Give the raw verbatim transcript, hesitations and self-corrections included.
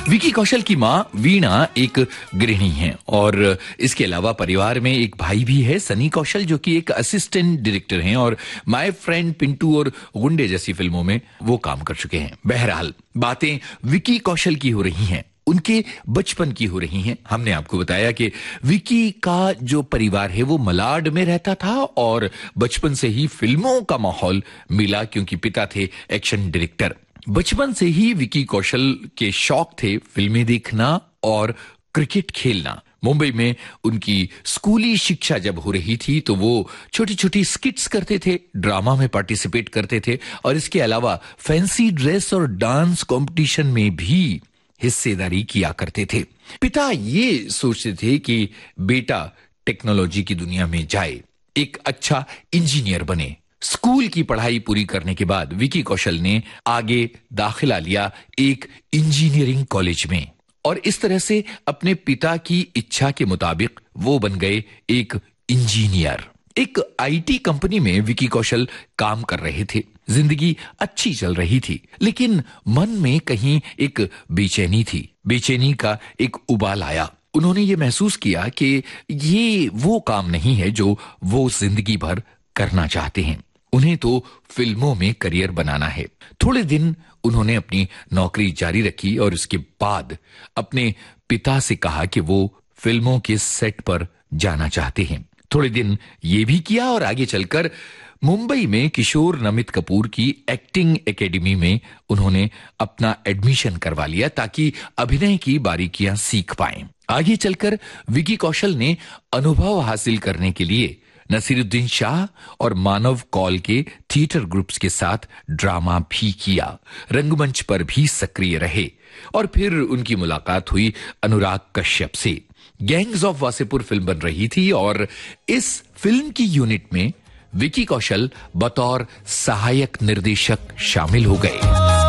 विकी कौशल की मां वीणा एक गृहिणी हैं और इसके अलावा परिवार में एक भाई भी है सनी कौशल, जो कि एक असिस्टेंट डायरेक्टर हैं और माय फ्रेंड पिंटू और गुंडे जैसी फिल्मों में वो काम कर चुके हैं। बहरहाल बातें विकी कौशल की हो रही हैं, उनके बचपन की हो रही हैं। हमने आपको बताया कि विकी का जो परिवार है वो मलाड में रहता था और बचपन से ही फिल्मों का माहौल मिला क्योंकि पिता थे एक्शन डायरेक्टर। बचपन से ही विकी कौशल के शौक थे फिल्में देखना और क्रिकेट खेलना। मुंबई में उनकी स्कूली शिक्षा जब हो रही थी तो वो छोटी छोटी स्किट्स करते थे, ड्रामा में पार्टिसिपेट करते थे और इसके अलावा फैंसी ड्रेस और डांस कंपटीशन में भी हिस्सेदारी किया करते थे। पिता ये सोचते थे कि बेटा टेक्नोलॉजी की दुनिया में जाए, एक अच्छा इंजीनियर बने। स्कूल की पढ़ाई पूरी करने के बाद विकी कौशल ने आगे दाखिला लिया एक इंजीनियरिंग कॉलेज में और इस तरह से अपने पिता की इच्छा के मुताबिक वो बन गए एक इंजीनियर। एक आईटी कंपनी में विकी कौशल काम कर रहे थे। जिंदगी अच्छी चल रही थी, लेकिन मन में कहीं एक बेचैनी थी। बेचैनी का एक उबाल आया। उन्होंने ये महसूस किया कि ये वो काम नहीं है जो वो जिंदगी भर करना चाहते हैं। उन्हें तो फिल्मों में करियर बनाना है। थोड़े दिन उन्होंने अपनी नौकरी जारी रखी और उसके बाद अपने पिता से कहा कि वो फिल्मों के सेट पर जाना चाहते हैं। थोड़े दिन ये भी किया और आगे चलकर मुंबई में किशोर नमित कपूर की एक्टिंग एकेडमी में उन्होंने अपना एडमिशन करवा लिया ताकि अभिनय की बारीकियां सीख पाएं। आगे चलकर विकी कौशल ने अनुभव हासिल करने के लिए नसीरुद्दीन शाह और मानव कौल के थिएटर ग्रुप्स के साथ ड्रामा भी किया, रंगमंच पर भी सक्रिय रहे और फिर उनकी मुलाकात हुई अनुराग कश्यप से। गैंग्स ऑफ वासेपुर फिल्म बन रही थी और इस फिल्म की यूनिट में विकी कौशल बतौर सहायक निर्देशक शामिल हो गए।